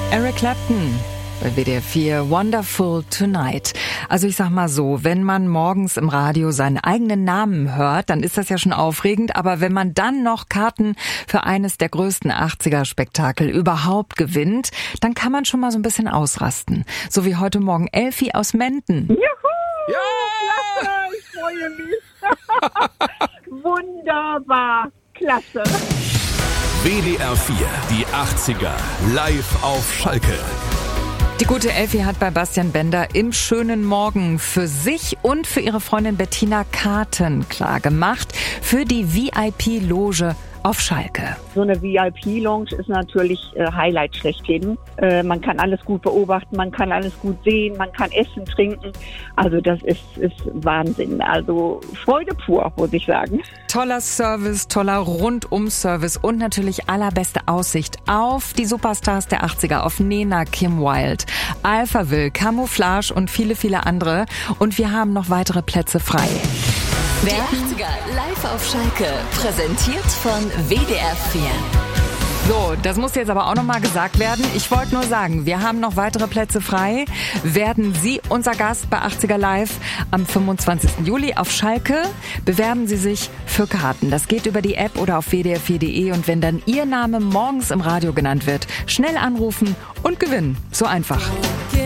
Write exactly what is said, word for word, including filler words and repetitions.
Eric Clapton bei W D R vier, Wonderful Tonight. Also ich sag mal so, wenn man morgens im Radio seinen eigenen Namen hört, dann ist das ja schon aufregend, aber wenn man dann noch Karten für eines der größten achtziger-Spektakel überhaupt gewinnt, dann kann man schon mal so ein bisschen ausrasten. So wie heute Morgen Elfi aus Menden. Juhu! Ja! Klasse, ich freue mich. Wunderbar, klasse. W D R vier, die achtziger, live auf Schalke. Die gute Elfi hat bei Bastian Bender im schönen Morgen für sich und für ihre Freundin Bettina Karten klar gemacht für die V I P-Loge auf Schalke. So eine V I P-Lounge ist natürlich äh, Highlight schlechthin. Äh, man kann alles gut beobachten, man kann alles gut sehen, man kann essen, trinken. Also das ist, ist Wahnsinn. Also Freude pur, muss ich sagen. Toller Service, toller Rundum-Service und natürlich allerbeste Aussicht auf die Superstars der achtziger, auf Nena, Kim Wilde, Alphaville, Camouflage und viele, viele andere. Und wir haben noch weitere Plätze frei. Die achtziger live auf Schalke, präsentiert von W D R vier. So, das muss jetzt aber auch nochmal gesagt werden. Ich wollte nur sagen, wir haben noch weitere Plätze frei. Werden Sie unser Gast bei achtziger Live am fünfundzwanzigsten Juli auf Schalke? Bewerben Sie sich für Karten. Das geht über die App oder auf w d r vier punkt d e und wenn dann Ihr Name morgens im Radio genannt wird, schnell anrufen und gewinnen. So einfach.